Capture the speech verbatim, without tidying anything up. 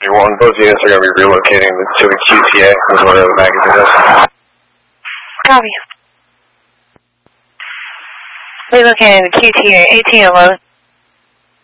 Roger one. Those units are going to be relocating to the Q T A, is where the magazine is. Copy. Relocating to the Q T A, eighteen and low.